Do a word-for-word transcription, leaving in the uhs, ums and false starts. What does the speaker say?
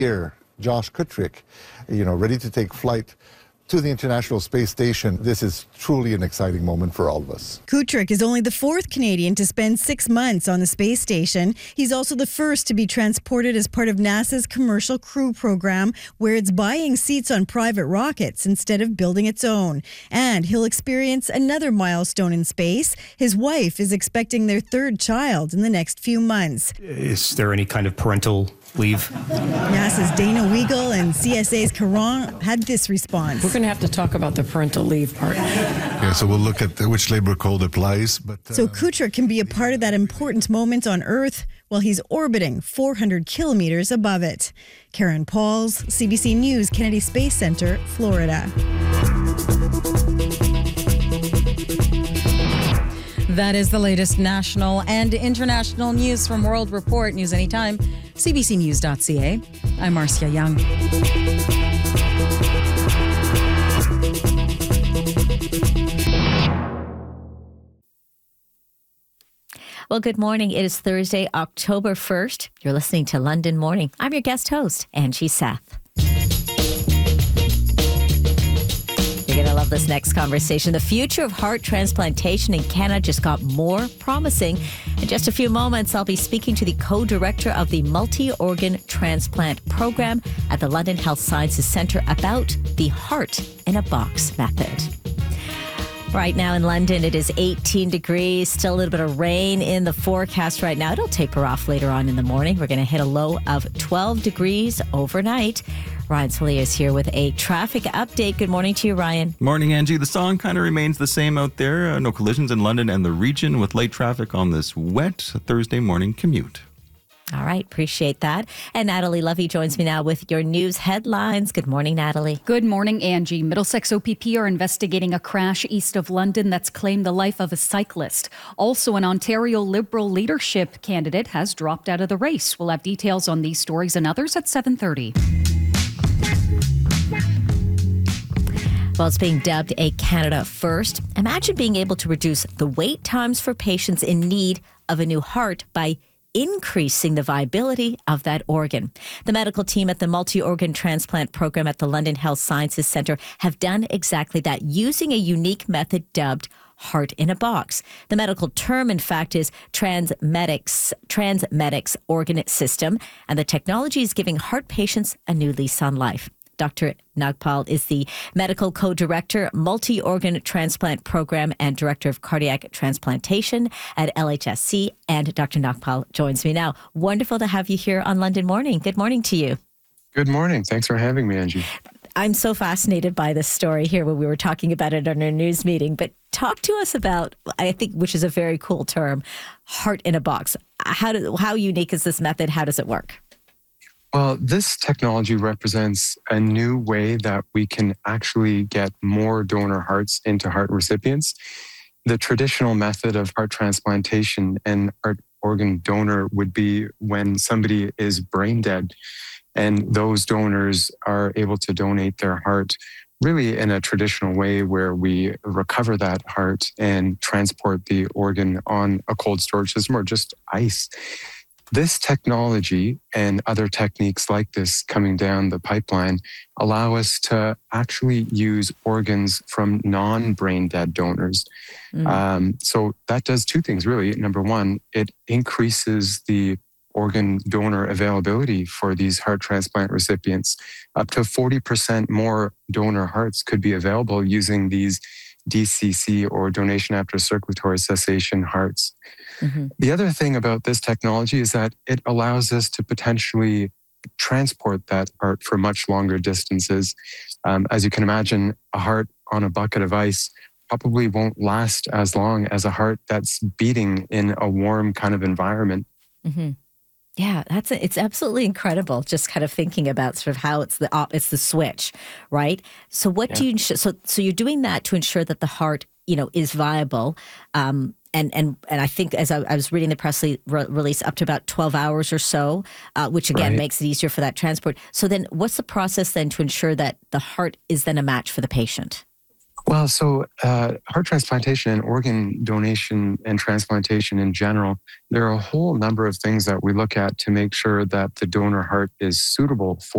Here, Josh Kutrick, you know, ready to take flight to the International Space Station. This is truly an exciting moment for all of us. Kutrick is only the fourth Canadian to spend six months on the space station. He's also the first to be transported as part of NASA's Commercial Crew Program, where it's buying seats on private rockets instead of building its own. And he'll experience another milestone in space. His wife is expecting their third child in the next few months. Is there any kind of parental leave? NASA's Dana Weigel and C S A's Caron had this response. We're going to have to talk about the parental leave part. Yeah, so we'll look at which labor code applies. But uh, So Kutrick can be a part of that important moment on Earth while he's orbiting four hundred kilometers above it. Karen Pauls, C B C News, Kennedy Space Center, Florida. That is the latest national and international news from World Report. News anytime, c b c news dot c a. I'm Marcia Young. Well, good morning. It is Thursday, October first. You're listening to London Morning. I'm your guest host, Angie Seth. You're going to love this next conversation. The future of heart transplantation in Canada just got more promising. In just a few moments, I'll be speaking to the co-director of the Multi-Organ Transplant Program at the London Health Sciences Centre about the heart in a box method. Right now in London, it is eighteen degrees, still a little bit of rain in the forecast right now. It'll taper off later on in the morning. We're going to hit a low of twelve degrees overnight. Ryan Solia is here with a traffic update. Good morning to you, Ryan. Morning, Angie. The song kind of remains the same out there. Uh, no collisions in London and the region with light traffic on this wet Thursday morning commute. All right, appreciate that. And Natalie Lovey joins me now with your news headlines. Good morning, Natalie. Good morning, Angie. Middlesex O P P are investigating a crash east of London that's claimed the life of a cyclist. Also, an Ontario Liberal leadership candidate has dropped out of the race. We'll have details on these stories and others at seven thirty. Well, it's being dubbed a Canada First. Imagine being able to reduce the wait times for patients in need of a new heart by increasing the viability of that organ. The medical team at the Multi-Organ Transplant Program at the London Health Sciences Centre have done exactly that, using a unique method dubbed heart in a box. The medical term, in fact, is Transmedics, Transmedics Organ System, and the technology is giving heart patients a new lease on life. Doctor Nagpal is the medical co-director, multi-organ transplant program, and director of cardiac transplantation at L H S C. And Doctor Nagpal joins me now. Wonderful to have you here on London Morning. Good morning to you. Good morning. Thanks for having me, Angie. I'm so fascinated by this story here when we were talking about it in our news meeting. But talk to us about, I think, which is a very cool term, heart in a box. How do, how unique is this method? How does it work? Well, this technology represents a new way that we can actually get more donor hearts into heart recipients. The traditional method of heart transplantation and heart organ donor would be when somebody is brain dead, and those donors are able to donate their heart really in a traditional way where we recover that heart and transport the organ on a cold storage system or just ice. This technology and other techniques like this coming down the pipeline allow us to actually use organs from non-brain dead donors. Mm. Um, so that does two things, really. Number one, it increases the organ donor availability for these heart transplant recipients. Up to forty percent more donor hearts could be available using these D C C or donation after circulatory cessation hearts. Mm-hmm. The other thing about this technology is that it allows us to potentially transport that heart for much longer distances. Um, as you can imagine, a heart on a bucket of ice probably won't last as long as a heart that's beating in a warm kind of environment. Mm-hmm. Yeah, that's a, it's absolutely incredible. Just kind of thinking about sort of how it's the op, it's the switch, right? So what yeah. do you so so you're doing that to ensure that the heart, you know, is viable, um, and and and I think as I, I was reading the press re- release, up to about twelve hours or so, uh, which again right. makes it easier for that transport. So then, what's the process then to ensure that the heart is then a match for the patient? Well, so uh, heart transplantation and organ donation and transplantation in general, there are a whole number of things that we look at to make sure that the donor heart is suitable for